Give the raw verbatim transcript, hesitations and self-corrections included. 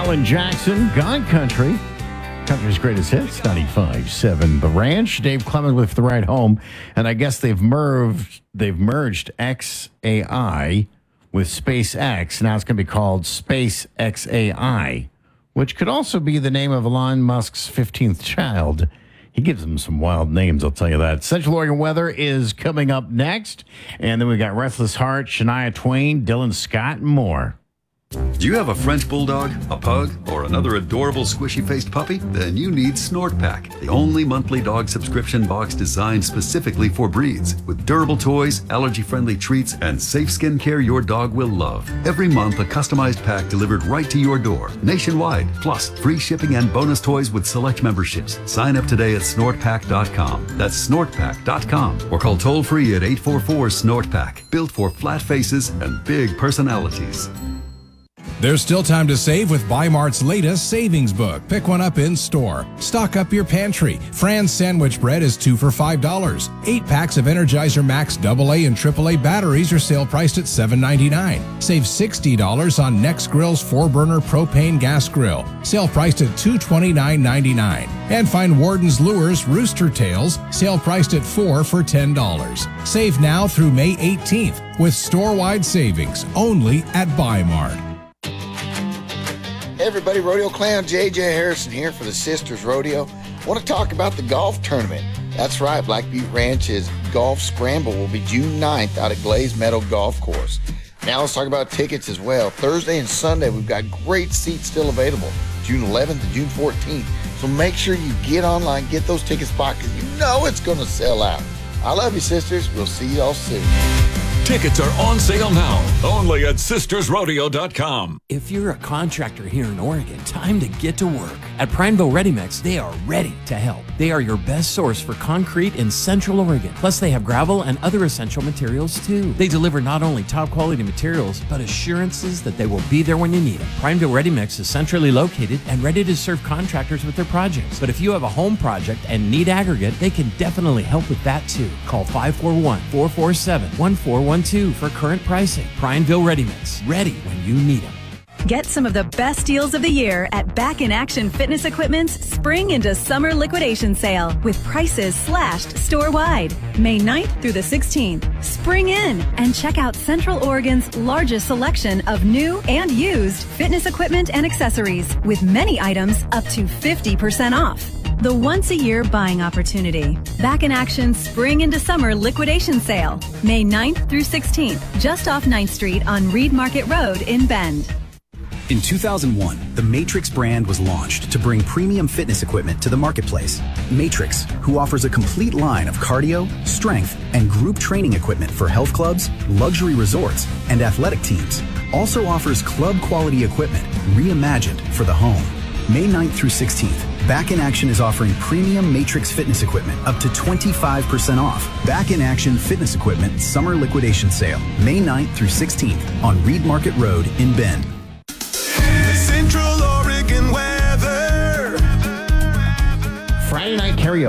Alan Jackson, God Country. Country's greatest hits, ninety-five point seven The Ranch. Dave Clement with The Ride Home. And I guess they've merged, they've merged X A I with SpaceX. Now it's going to be called SpaceXAI, which could also be the name of Elon Musk's fifteenth child. He gives them some wild names, I'll tell you that. Central Oregon weather is coming up next. And then we got Restless Heart, Shania Twain, Dylan Scott, and more. Do you have a French bulldog, a pug, or another adorable squishy-faced puppy? Then you need Snort Pack, the only monthly dog subscription box designed specifically for breeds. With durable toys, allergy-friendly treats, and safe skin care your dog will love. Every month, a customized pack delivered right to your door, nationwide. Plus, free shipping and bonus toys with select memberships. Sign up today at snort pack dot com. That's snort pack dot com. Or call toll-free at eight four four, SNORT PACK. Built for flat faces and big personalities. There's still time to save with Bi-Mart's latest savings book. Pick one up in store. Stock up your pantry. Fran's sandwich bread is two for five dollars. Eight packs of Energizer Max double A and triple A batteries are sale priced at seven ninety-nine. Save sixty dollars on Next Grill's four-burner propane gas grill. Sale priced at two twenty-nine ninety-nine. And find Warden's Lures Rooster Tails, sale priced at four for ten dollars. Save now through May eighteenth with store-wide savings only at Bi-Mart. Hey everybody, Rodeo Clown J J Harrison here for the Sisters Rodeo. I want to talk about the golf tournament. That's right, Black Butte Ranch's Golf Scramble will be June ninth out at Glaze Meadow Golf Course. Now let's talk about tickets as well. Thursday and Sunday, we've got great seats still available, June eleventh and June fourteenth. So make sure you get online, get those tickets bought, because you know it's going to sell out. I love you, sisters. We'll see y'all soon. Tickets are on sale now, only at sisters rodeo dot com. If you're a contractor here in Oregon, time to get to work. At Prineville Ready Mix, they are ready to help. They are your best source for concrete in Central Oregon. Plus, they have gravel and other essential materials, too. They deliver not only top-quality materials, but assurances that they will be there when you need them. Prineville Ready Mix is centrally located and ready to serve contractors with their projects. But if you have a home project and need aggregate, they can definitely help with that, too. Call five four one, four four seven, one four one two for current pricing. Prineville Ready Mix, ready when you need them. Get some of the best deals of the year at Back in Action Fitness Equipment's Spring into Summer Liquidation Sale with prices slashed store-wide. May ninth through the sixteenth. Spring in and check out Central Oregon's largest selection of new and used fitness equipment and accessories with many items up to fifty percent off. The once-a-year buying opportunity. Back in Action Spring into Summer Liquidation Sale. May ninth through sixteenth. Just off ninth Street on Reed Market Road in Bend. In two thousand one, the Matrix brand was launched to bring premium fitness equipment to the marketplace. Matrix, who offers a complete line of cardio, strength, and group training equipment for health clubs, luxury resorts, and athletic teams, also offers club-quality equipment reimagined for the home. May ninth through sixteenth, Back in Action is offering premium Matrix fitness equipment up to twenty-five percent off. Back in Action Fitness Equipment Summer Liquidation Sale, May ninth through sixteenth on Reed Market Road in Bend.